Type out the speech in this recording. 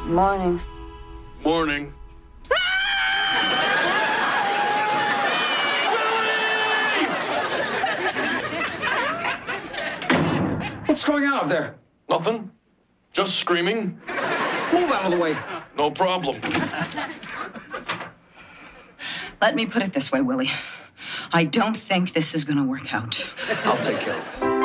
Morning. Morning. What's going on up there? Nothing. Just screaming. Move out of the way. No problem. Let me put it this way, Willie. I don't think this is going to work out. I'll take care of it.